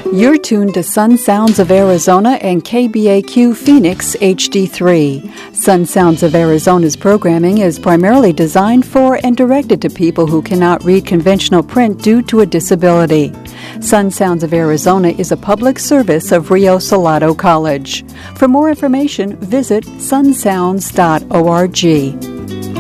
You're tuned to Sun Sounds of Arizona and KBAQ Phoenix HD3. Sun Sounds of Arizona's programming is primarily designed for and directed to people who cannot read conventional print due to a disability. Sun Sounds of Arizona is a public service of Rio Salado College. For more information, visit sunsounds.org.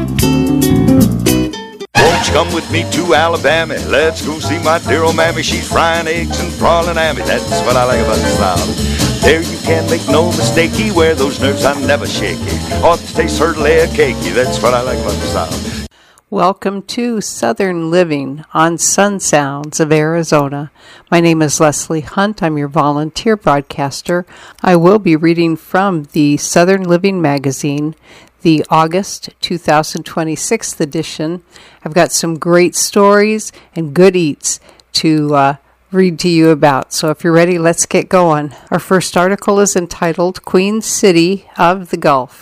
Won't you come with me to Alabama? Let's go see my dear old mammy. She's frying eggs and prawling hammy. That's what I like about the South. There you can make no mistakey. Where those nerves are never shaky. Ought to taste certainly a cakey. That's what I like about the South. Welcome to Southern Living on Sun Sounds of Arizona. My name is Leslie Hunt. I'm your volunteer broadcaster. I will be reading from the Southern Living magazine, the August 2026 edition. I've got some great stories and good eats to read to you about. So if you're ready, let's get going. Our first article is entitled Queen City of the Gulf.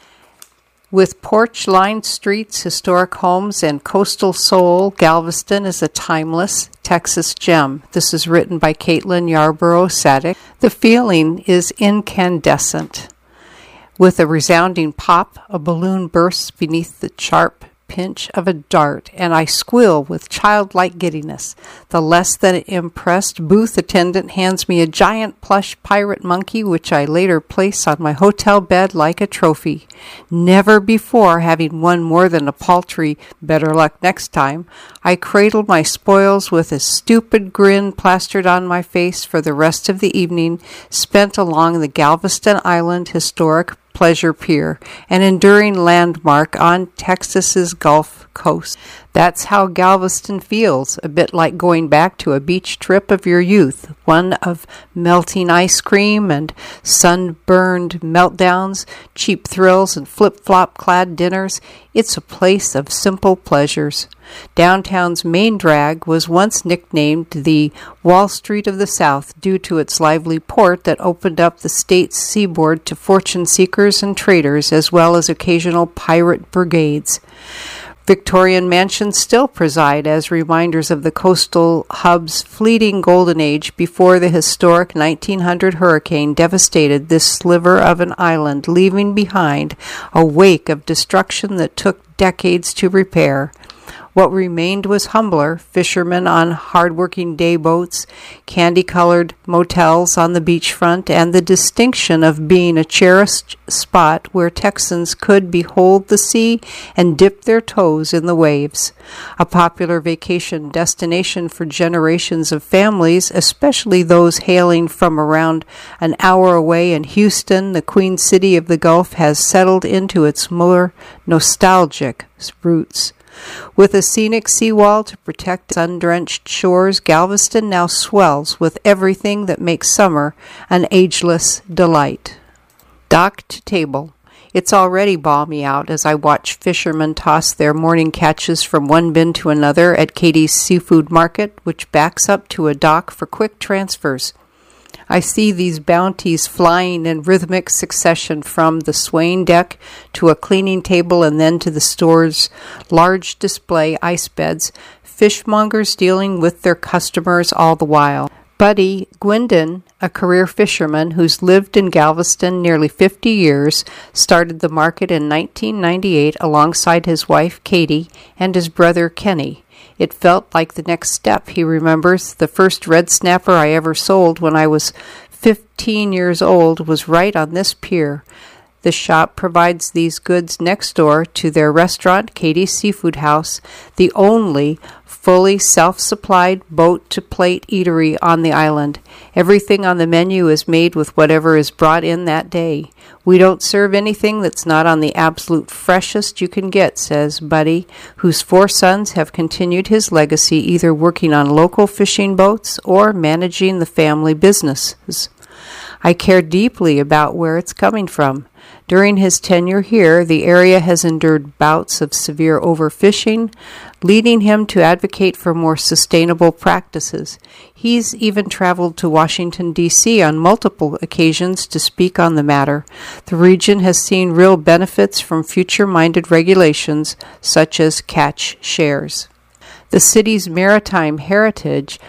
With porch-lined streets, historic homes, and coastal soul, Galveston is a timeless Texas gem. This is written by Caitlin Yarborough-Sadek. The feeling is incandescent. With a resounding pop, a balloon bursts beneath the sharp pinch of a dart, and I squeal with childlike giddiness. The less than impressed booth attendant hands me a giant plush pirate monkey, which I later place on my hotel bed like a trophy. Never before having won more than a paltry better luck next time, I cradle my spoils with a stupid grin plastered on my face for the rest of the evening spent along the Galveston Island Historic Pleasure Pier, an enduring landmark on Texas's Gulf Coast. That's how Galveston feels, a bit like going back to a beach trip of your youth, one of melting ice cream and sunburned meltdowns, cheap thrills and flip-flop clad dinners. It's a place of simple pleasures. Downtown's main drag was once nicknamed the Wall Street of the South due to its lively port that opened up the state's seaboard to fortune seekers and traders, as well as occasional pirate brigades. Victorian mansions still preside as reminders of the coastal hub's fleeting golden age before the historic 1900 hurricane devastated this sliver of an island, leaving behind a wake of destruction that took decades to repair. What remained was humbler, fishermen on hard-working day boats, candy-colored motels on the beachfront, and the distinction of being a cherished spot where Texans could behold the sea and dip their toes in the waves. A popular vacation destination for generations of families, especially those hailing from around an hour away in Houston, the Queen City of the Gulf has settled into its more nostalgic roots. With a scenic seawall to protect sun-drenched shores, Galveston now swells with everything that makes summer an ageless delight. Dock to table. It's already balmy out as I watch fishermen toss their morning catches from one bin to another at Katie's Seafood Market, which backs up to a dock for quick transfers. I see these bounties flying in rhythmic succession from the swaying deck to a cleaning table and then to the store's large display ice beds, fishmongers dealing with their customers all the while. Buddy Gwendon, a career fisherman who's lived in Galveston nearly 50 years, started the market in 1998 alongside his wife Katie and his brother Kenny. It felt like the next step, he remembers. The first red snapper I ever sold when I was 15 years old was right on this pier. The shop provides these goods next door to their restaurant, Katie's Seafood House, the only fully self-supplied boat-to-plate eatery on the island. Everything on the menu is made with whatever is brought in that day. We don't serve anything that's not on the absolute freshest you can get, says Buddy, whose 4 sons have continued his legacy either working on local fishing boats or managing the family businesses. I care deeply about where it's coming from. During his tenure here, the area has endured bouts of severe overfishing, leading him to advocate for more sustainable practices. He's even traveled to Washington, D.C. on multiple occasions to speak on the matter. The region has seen real benefits from future-minded regulations such as catch shares. The city's maritime heritage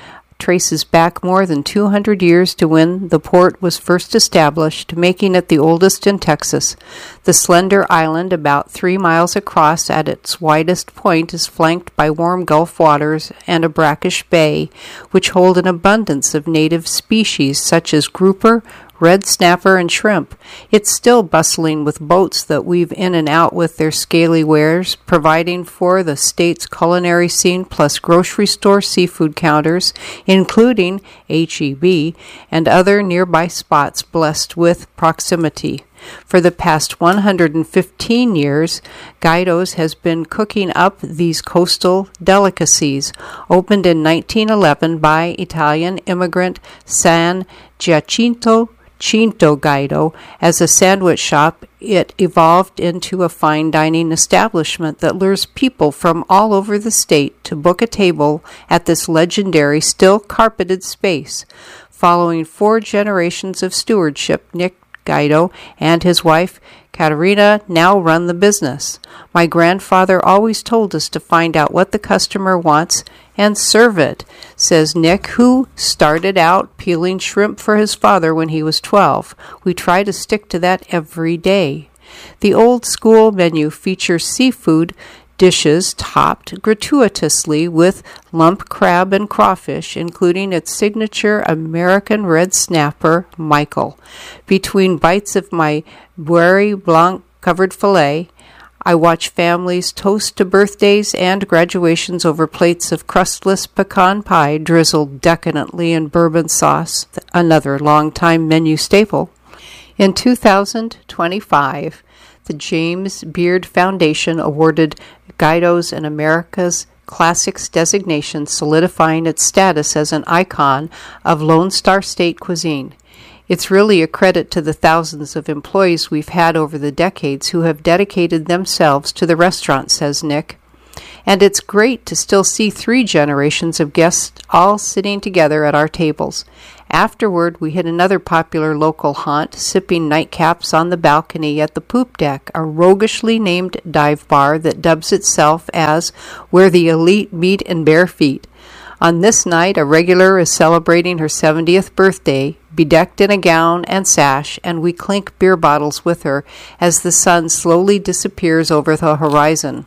traces back more than 200 years to when the port was first established, making it the oldest in Texas. The slender island, about 3 miles across at its widest point, is flanked by warm Gulf waters and a brackish bay, which hold an abundance of native species such as grouper, red snapper, and shrimp. It's still bustling with boats that weave in and out with their scaly wares, providing for the state's culinary scene, plus grocery store seafood counters, including H-E-B, and other nearby spots blessed with proximity. For the past 115 years, Guido's has been cooking up these coastal delicacies. Opened in 1911 by Italian immigrant San Giacinto Guido as a sandwich shop, it evolved into a fine dining establishment that lures people from all over the state to book a table at this legendary, still carpeted space. Following 4 generations of stewardship, Nick Guido and his wife Katerina now run the business. My grandfather always told us to find out what the customer wants and serve it, says Nick, who started out peeling shrimp for his father when he was 12. We try to stick to that every day. The old school menu features seafood dishes topped gratuitously with lump crab and crawfish, including its signature American red snapper, Michael. Between bites of my Beurre Blanc covered filet, I watch families toast to birthdays and graduations over plates of crustless pecan pie drizzled decadently in bourbon sauce, another long-time menu staple. In 2025, the James Beard Foundation awarded Guido's an America's Classics designation, solidifying its status as an icon of Lone Star State cuisine. It's really a credit to the thousands of employees we've had over the decades who have dedicated themselves to the restaurant, says Nick. And it's great to still see 3 generations of guests all sitting together at our tables. Afterward, we hit another popular local haunt, sipping nightcaps on the balcony at the Poop Deck, a roguishly named dive bar that dubs itself as where the elite meet in bare feet. On this night, a regular is celebrating her 70th birthday, bedecked in a gown and sash, and we clink beer bottles with her as the sun slowly disappears over the horizon.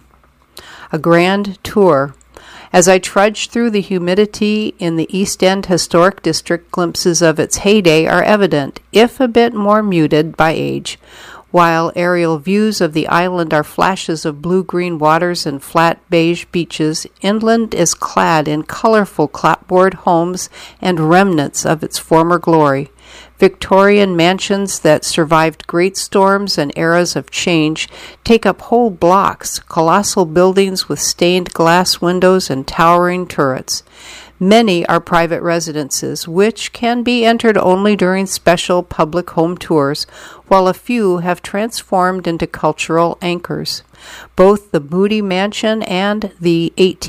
A grand tour. As I trudge through the humidity in the East End Historic District, glimpses of its heyday are evident, if a bit more muted by age. While aerial views of the island are flashes of blue-green waters and flat beige beaches, inland is clad in colorful clapboard homes and remnants of its former glory. Victorian mansions that survived great storms and eras of change take up whole blocks, colossal buildings with stained glass windows and towering turrets. Many are private residences, which can be entered only during special public home tours, while a few have transformed into cultural anchors. Both the Moody Mansion and the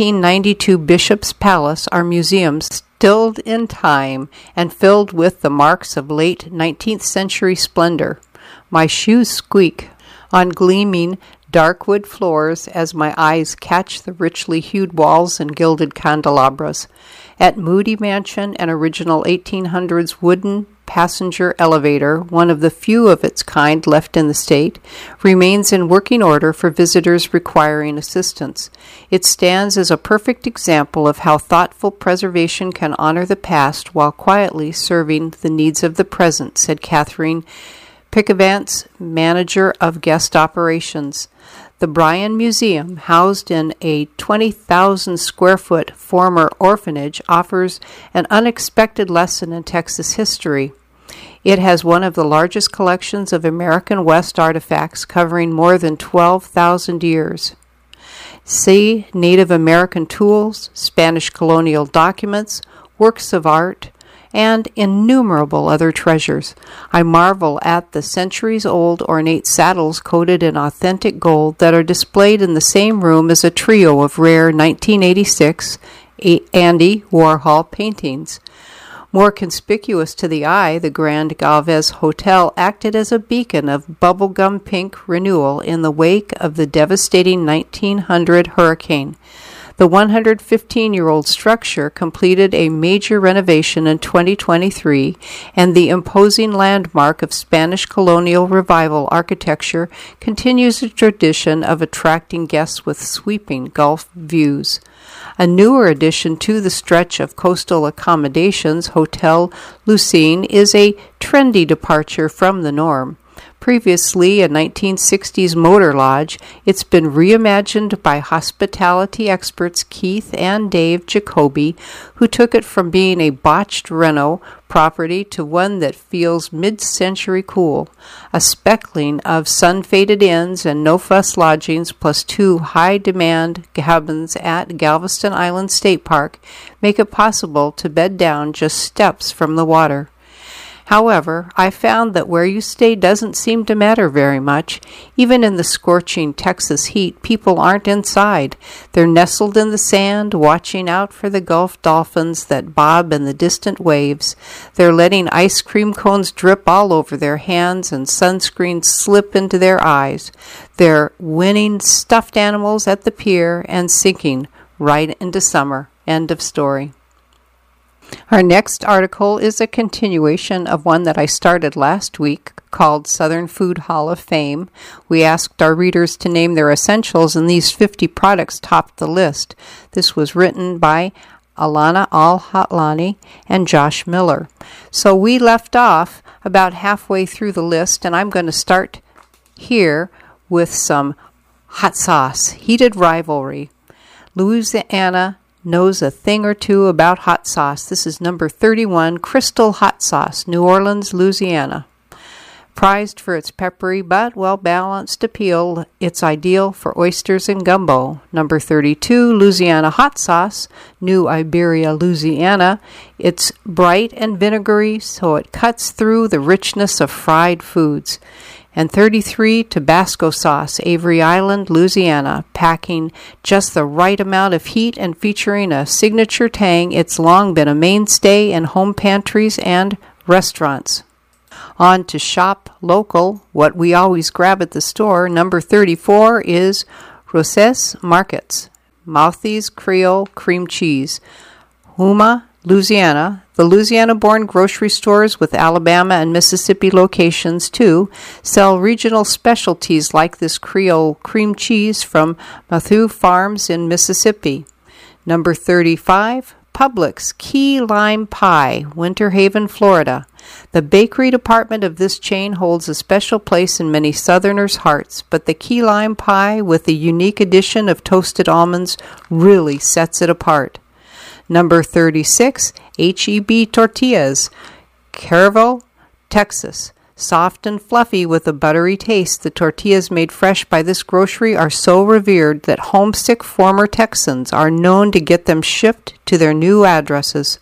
1892 Bishop's Palace are museums stilled in time and filled with the marks of late 19th century splendor. My shoes squeak on gleaming dark wood floors as my eyes catch the richly hued walls and gilded candelabras. At Moody Mansion, an original 1800s wooden passenger elevator, one of the few of its kind left in the state, remains in working order for visitors requiring assistance. It stands as a perfect example of how thoughtful preservation can honor the past while quietly serving the needs of the present, said Catherine Pickavants, manager of guest operations. The Bryan Museum, housed in a 20,000 square foot former orphanage, offers an unexpected lesson in Texas history. It has one of the largest collections of American West artifacts covering more than 12,000 years. See Native American tools, Spanish colonial documents, works of art, and innumerable other treasures. I marvel at the centuries-old ornate saddles coated in authentic gold that are displayed in the same room as a trio of rare 1986 Andy Warhol paintings. More conspicuous to the eye, the Grand Galvez Hotel acted as a beacon of bubblegum pink renewal in the wake of the devastating 1900 hurricane. The 115-year-old structure completed a major renovation in 2023, and the imposing landmark of Spanish colonial revival architecture continues a tradition of attracting guests with sweeping Gulf views. A newer addition to the stretch of coastal accommodations, Hotel Lucine, is a trendy departure from the norm. Previously a 1960s motor lodge, it's been reimagined by hospitality experts Keith and Dave Jacoby, who took it from being a botched reno property to one that feels mid-century cool. A speckling of sun-faded inns and no-fuss lodgings plus 2 high-demand cabins at Galveston Island State Park make it possible to bed down just steps from the water. However, I found that where you stay doesn't seem to matter very much. Even in the scorching Texas heat, people aren't inside. They're nestled in the sand, watching out for the Gulf dolphins that bob in the distant waves. They're letting ice cream cones drip all over their hands and sunscreen slip into their eyes. They're winning stuffed animals at the pier and sinking right into summer. End of story. Our next article is a continuation of one that I started last week called Southern Food Hall of Fame. We asked our readers to name their essentials, and these 50 products topped the list. This was written by Alana Al-Hatlani and Josh Miller. So we left off about halfway through the list, and I'm going to start here with some hot sauce, heated rivalry. Louisiana knows a thing or two about hot sauce. This is number 31, Crystal Hot Sauce, New Orleans, Louisiana. Prized for its peppery but well-balanced appeal, it's ideal for oysters and gumbo. Number 32, Louisiana Hot Sauce, New Iberia, Louisiana. It's bright and vinegary, so it cuts through the richness of fried foods. And 33, Tabasco Sauce, Avery Island, Louisiana, packing just the right amount of heat and featuring a signature tang. It's long been a mainstay in home pantries and restaurants. On to shop local, what we always grab at the store. Number 34 is Rosses Markets, Mouthy's Creole Cream Cheese, Houma, Louisiana. The Louisiana-born grocery stores with Alabama and Mississippi locations, too, sell regional specialties like this Creole cream cheese from Mathieu Farms in Mississippi. Number 35, Publix Key Lime Pie, Winter Haven, Florida. The bakery department of this chain holds a special place in many Southerners' hearts, but the key lime pie with the unique addition of toasted almonds really sets it apart. Number 36, H-E-B Tortillas, Kerrville, Texas. Soft and fluffy with a buttery taste, the tortillas made fresh by this grocery are so revered that homesick former Texans are known to get them shipped to their new addresses.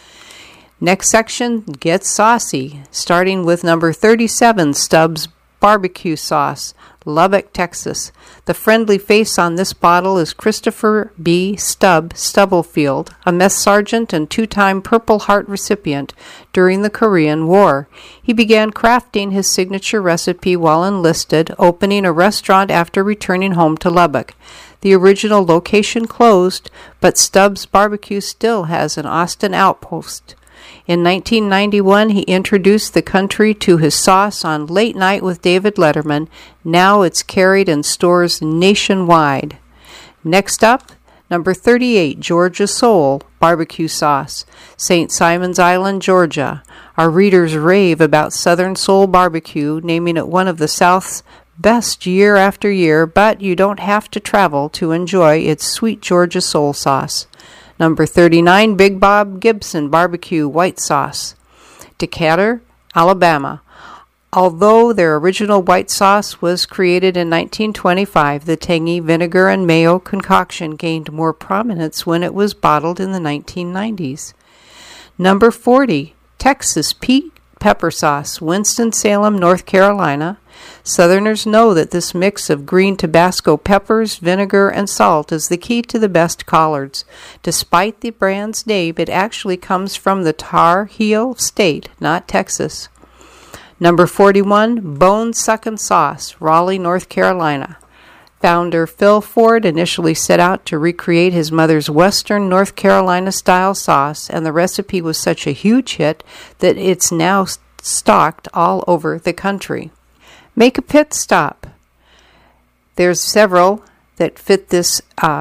Next section gets saucy, starting with number 37, Stubbs Barbecue Sauce, Lubbock, Texas. The friendly face on this bottle is Christopher B. Stubblefield, a mess sergeant and 2-time Purple Heart recipient during the Korean War. He began crafting his signature recipe while enlisted, opening a restaurant after returning home to Lubbock. The original location closed, but Stubbs Barbecue still has an Austin outpost. In 1991, he introduced the country to his sauce on Late Night with David Letterman. Now it's carried in stores nationwide. Next up, number 38, Georgia Soul Barbecue Sauce, St. Simons Island, Georgia. Our readers rave about Southern Soul Barbecue, naming it one of the South's best year after year, but you don't have to travel to enjoy its sweet Georgia Soul sauce. Number 39, Big Bob Gibson Barbecue White Sauce, Decatur, Alabama. Although their original white sauce was created in 1925, the tangy vinegar and mayo concoction gained more prominence when it was bottled in the 1990s. Number 40, Texas Pete Pepper Sauce, Winston-Salem, North Carolina. Southerners know that this mix of green Tabasco peppers, vinegar, and salt is the key to the best collards. Despite the brand's name, it actually comes from the Tar Heel State, not Texas. Number 41, Bone Suckin' Sauce, Raleigh, North Carolina. Founder Phil Ford initially set out to recreate his mother's Western North Carolina-style sauce, and the recipe was such a huge hit that it's now stocked all over the country. Make a pit stop. There's several that fit this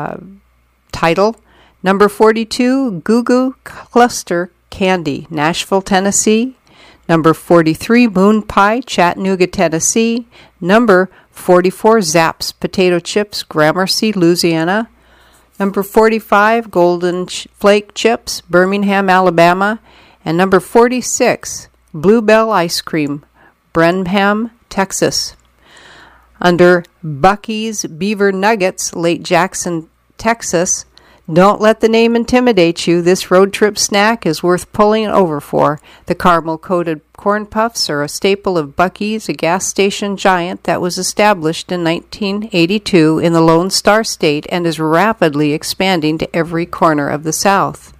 title. Number 42, Goo Goo Cluster Candy, Nashville, Tennessee. Number 43, Moon Pie, Chattanooga, Tennessee. Number 44, Zapp's Potato Chips, Gramercy, Louisiana. Number 45, Golden Flake Chips, Birmingham, Alabama. And number 46, Bluebell Ice Cream, Brenham, Texas. Under Bucky's Beaver Nuggets, Lake Jackson, Texas. Don't let the name intimidate you. This road trip snack is worth pulling over for. The caramel-coated corn puffs are a staple of Bucky's, a gas station giant that was established in 1982 in the Lone Star State and is rapidly expanding to every corner of the South.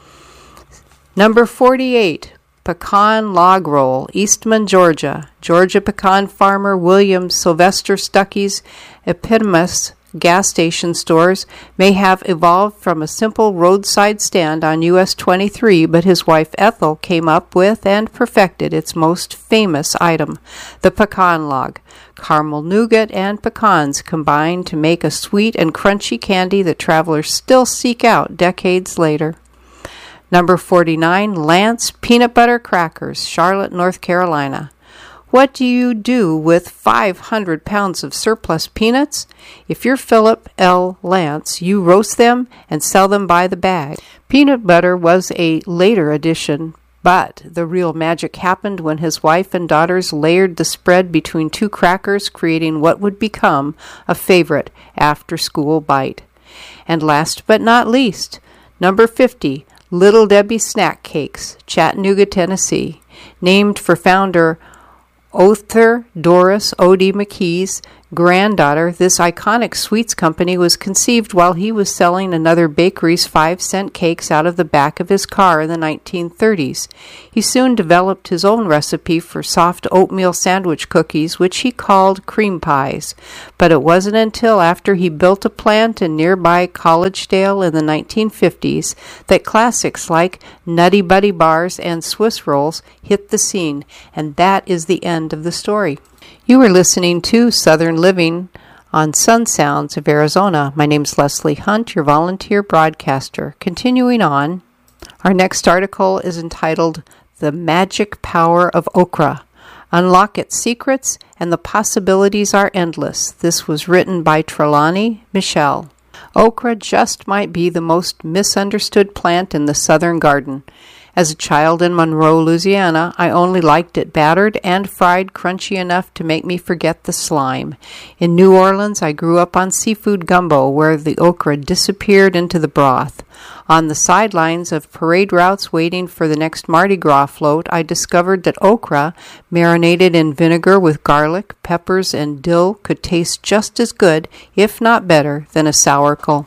Number 48, Pecan Log Roll, Eastman, Georgia. Georgia pecan farmer William Sylvester Stuckey's eponymous gas station stores may have evolved from a simple roadside stand on US 23, but his wife Ethel came up with and perfected its most famous item, the pecan log. Caramel nougat and pecans combined to make a sweet and crunchy candy that travelers still seek out decades later. Number 49, Lance Peanut Butter Crackers, Charlotte, North Carolina. What do you do with 500 pounds of surplus peanuts? If you're Philip L. Lance, you roast them and sell them by the bag. Peanut butter was a later addition, but the real magic happened when his wife and daughters layered the spread between two crackers, creating what would become a favorite after-school bite. And last but not least, number 50, Little Debbie Snack Cakes, Chattanooga, Tennessee. Named for founder Othar Doris O.D. McKee's granddaughter, this iconic sweets company was conceived while he was selling another bakery's 5-cent cakes out of the back of his car in the 1930s. He soon developed his own recipe for soft oatmeal sandwich cookies, which he called cream pies. But it wasn't until after he built a plant in nearby Collegedale in the 1950s that classics like Nutty Buddy bars and Swiss rolls hit the scene, and that is the end of the story. You are listening to Southern Living on Sun Sounds of Arizona. My name is Leslie Hunt, your volunteer broadcaster. Continuing on, our next article is entitled The Magic Power of Okra. Unlock its secrets and the possibilities are endless. This was written by Trelawney Michelle. Okra just might be the most misunderstood plant in the southern garden. As a child in Monroe, Louisiana, I only liked it battered and fried crunchy enough to make me forget the slime. In New Orleans, I grew up on seafood gumbo, where the okra disappeared into the broth. On the sidelines of parade routes waiting for the next Mardi Gras float, I discovered that okra, marinated in vinegar with garlic, peppers, and dill, could taste just as good, if not better, than a sourkle.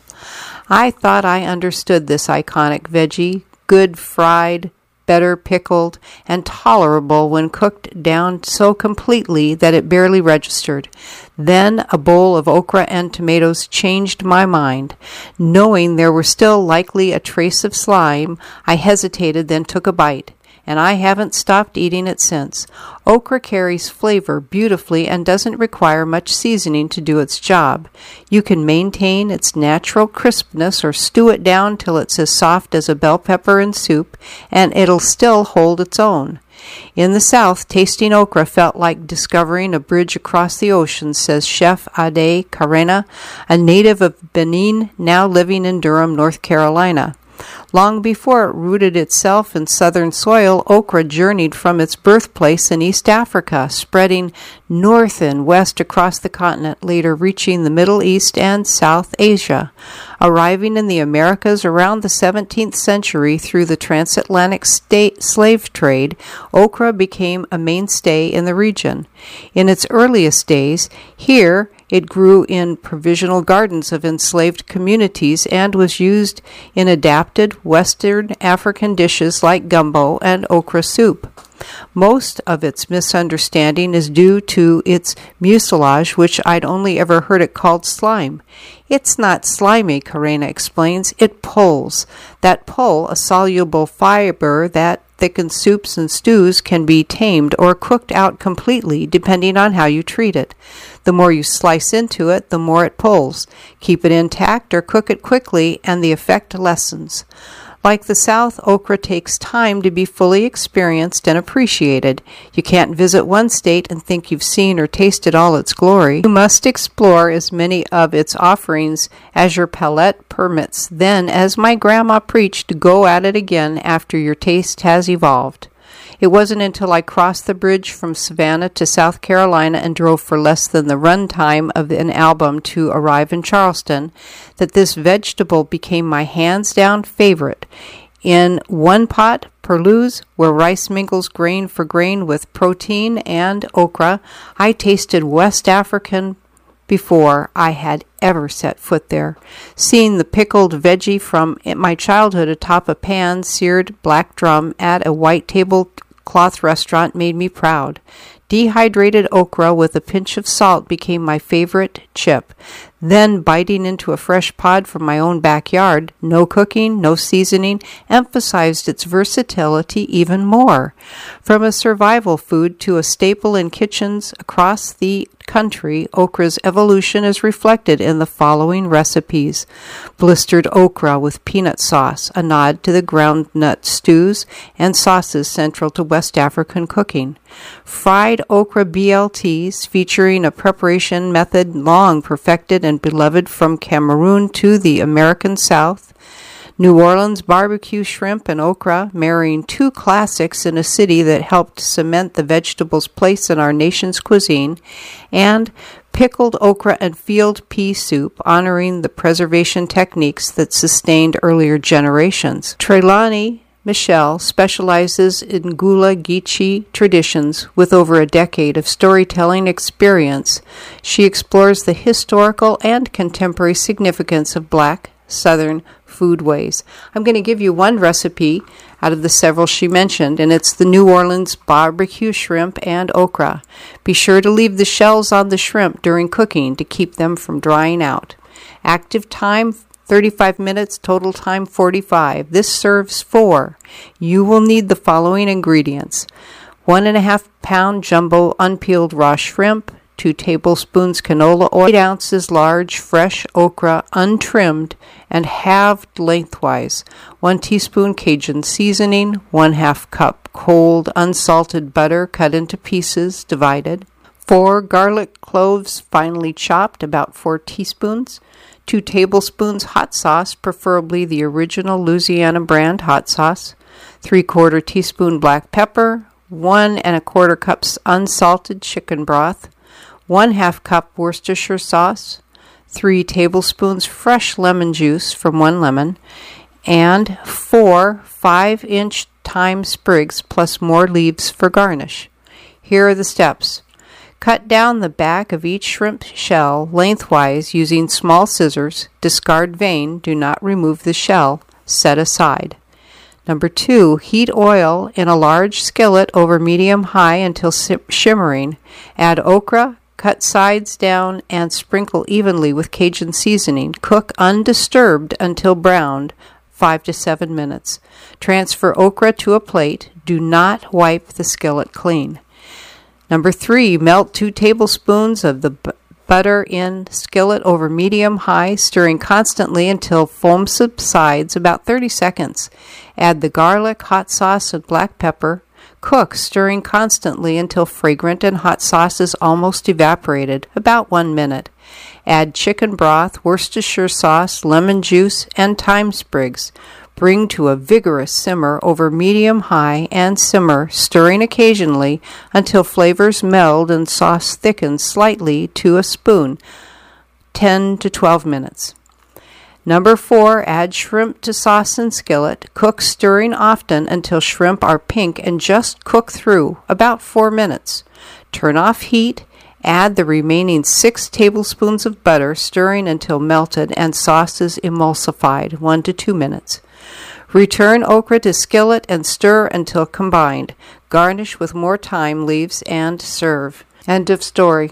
I thought I understood this iconic veggie, good fried, better pickled, and tolerable when cooked down so completely that it barely registered. Then a bowl of okra and tomatoes changed my mind. Knowing there were still likely a trace of slime, I hesitated, then took a bite. And I haven't stopped eating it since. Okra carries flavor beautifully and doesn't require much seasoning to do its job. You can maintain its natural crispness or stew it down till it's as soft as a bell pepper in soup, and it'll still hold its own. In the South, tasting okra felt like discovering a bridge across the ocean, says Chef Ade Carena, a native of Benin, now living in Durham, North Carolina. Long before it rooted itself in southern soil, okra journeyed from its birthplace in East Africa, spreading north and west across the continent, later reaching the Middle East and South Asia. Arriving in the Americas around the 17th century through the transatlantic slave trade, okra became a mainstay in the region. In its earliest days, here it grew in provisional gardens of enslaved communities and was used in adapted Western African dishes like gumbo and okra soup. Most of its misunderstanding is due to its mucilage, which I'd only ever heard it called slime. It's not slimy, Karina explains. It pulls. That pull, a soluble fiber that thickened soups and stews, can be tamed or cooked out completely, depending on how you treat it. The more you slice into it, the more it pulls. Keep it intact or cook it quickly, and the effect lessens. Like the South, okra takes time to be fully experienced and appreciated. You can't visit one state and think you've seen or tasted all its glory. You must explore as many of its offerings as your palate permits. Then, as my grandma preached, go at it again after your taste has evolved. It wasn't until I crossed the bridge from Savannah to South Carolina and drove for less than the run time of an album to arrive in Charleston that this vegetable became my hands-down favorite. In one pot, Perluz, where rice mingles grain for grain with protein and okra, I tasted West African before I had ever set foot there. Seeing the pickled veggie from my childhood atop a pan-seared black drum at a white tablecloth restaurant made me proud. Dehydrated okra with a pinch of salt became my favorite chip. Then, biting into a fresh pod from my own backyard, no cooking, no seasoning, emphasized its versatility even more. From a survival food to a staple in kitchens across the country, okra's evolution is reflected in the following recipes. Blistered okra with peanut sauce, a nod to the ground nut stews and sauces central to West African cooking. Fried okra BLTs, featuring a preparation method long perfected and beloved from Cameroon to the American South. New Orleans barbecue shrimp and okra, marrying two classics in a city that helped cement the vegetable's place in our nation's cuisine, and pickled okra and field pea soup, honoring the preservation techniques that sustained earlier generations. Trelawney Michelle specializes in Gula Geechee traditions. With over a decade of storytelling experience, she explores the historical and contemporary significance of Black Southern foodways. I'm going to give you one recipe out of the several she mentioned, and it's the New Orleans barbecue shrimp and okra. Be sure to leave the shells on the shrimp during cooking to keep them from drying out. Active time 35 minutes, total time 45. This serves 4. You will need the following ingredients: 1.5 pound jumbo unpeeled raw shrimp, 2 tablespoons canola oil, 8 ounces large fresh okra untrimmed and halved lengthwise, 1 teaspoon Cajun seasoning, 1/2 cup cold unsalted butter cut into pieces, divided, 4 garlic cloves finely chopped, about 4 teaspoons, 2 tablespoons hot sauce, preferably the original Louisiana brand hot sauce, 3/4 teaspoon black pepper, 1 1/4 cups unsalted chicken broth, 1/2 cup Worcestershire sauce, 3 tablespoons fresh lemon juice from 1 lemon, and 4 5-inch thyme sprigs plus more leaves for garnish. Here are the steps. Cut down the back of each shrimp shell lengthwise using small scissors. Discard vein. Do not remove the shell. Set aside. Number 2, heat oil in a large skillet over medium-high until shimmering. Add okra, cut sides down, and sprinkle evenly with Cajun seasoning. Cook undisturbed until browned, 5 to 7 minutes. Transfer okra to a plate. Do not wipe the skillet clean. Number 3, melt 2 tablespoons of the butter in skillet over medium-high, stirring constantly until foam subsides, about 30 seconds. Add the garlic, hot sauce, and black pepper. Cook, stirring constantly until fragrant and hot sauce is almost evaporated, about 1 minute. Add chicken broth, Worcestershire sauce, lemon juice, and thyme sprigs. Bring to a vigorous simmer over medium-high and simmer, stirring occasionally until flavors meld and sauce thickens slightly to a spoon, 10 to 12 minutes. Number 4, add shrimp to sauce and skillet. Cook, stirring often until shrimp are pink and just cook through, about 4 minutes. Turn off heat. Add the remaining 6 tablespoons of butter, stirring until melted and sauce is emulsified, 1 to 2 minutes. Return okra to skillet and stir until combined. Garnish with more thyme leaves and serve. End of story.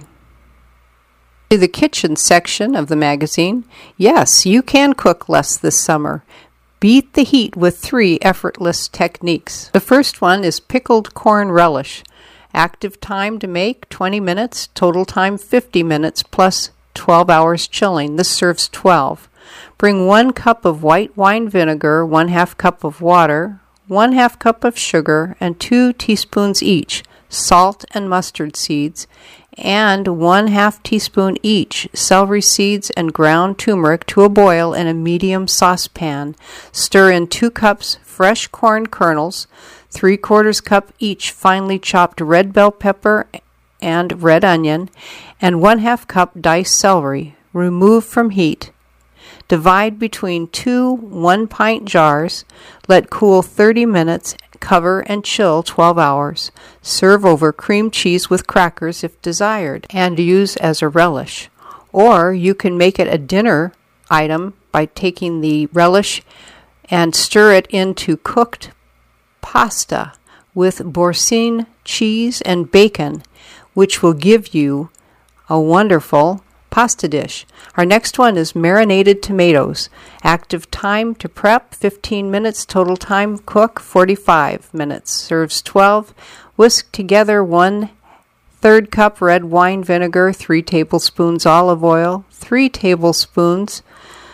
To the kitchen section of the magazine. Yes, you can cook less this summer. Beat the heat with 3 effortless techniques. The first one is pickled corn relish. Active time to make 20 minutes, total time 50 minutes plus 12 hours chilling. This serves 12. Bring 1 cup of white wine vinegar, 1/2 cup of water, 1/2 cup of sugar, and 2 teaspoons each salt and mustard seeds, and 1/2 teaspoon each celery seeds and ground turmeric to a boil in a medium saucepan. Stir in 2 cups fresh corn kernels, 3/4 cup each finely chopped red bell pepper and red onion, and 1/2 cup diced celery. Remove from heat. Divide between 2 1-pint jars. Let cool 30 minutes. Cover and chill 12 hours. Serve over cream cheese with crackers if desired, and use as a relish. Or you can make it a dinner item by taking the relish and stir it into cooked pasta with Boursin cheese and bacon, which will give you a wonderful pasta dish. Our next one is marinated tomatoes. Active time to prep 15 minutes, total time cook 45 minutes. Serves 12. Whisk together 1/3 cup red wine vinegar, 3 tablespoons olive oil, 3 tablespoons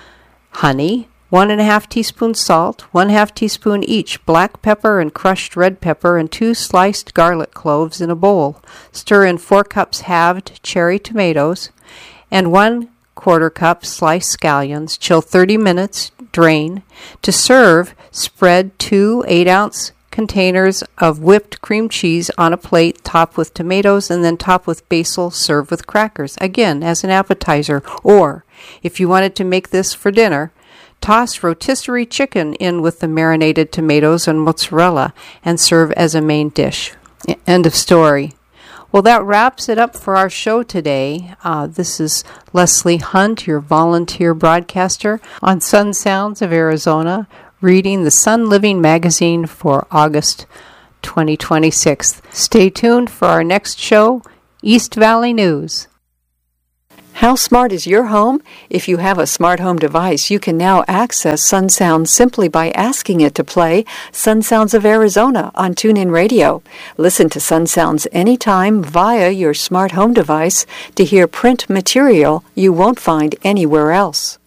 honey, 1.5 teaspoons salt, 1/2 teaspoon each black pepper and crushed red pepper, and 2 sliced garlic cloves in a bowl. Stir in 4 cups halved cherry tomatoes and 1/4 cup sliced scallions. Chill 30 minutes. Drain. To serve, spread 2 8-ounce containers of whipped cream cheese on a plate, top with tomatoes, and then top with basil. Serve with crackers, again as an appetizer. Or, if you wanted to make this for dinner, toss rotisserie chicken in with the marinated tomatoes and mozzarella and serve as a main dish. End of story. Well, that wraps it up for our show today. This is Leslie Hunt, your volunteer broadcaster on Sun Sounds of Arizona, reading the Sun Living magazine for August 2026. Stay tuned for our next show, East Valley News. How smart is your home? If you have a smart home device, you can now access Sun Sounds simply by asking it to play Sun Sounds of Arizona on TuneIn Radio. Listen to Sun Sounds anytime via your smart home device to hear print material you won't find anywhere else.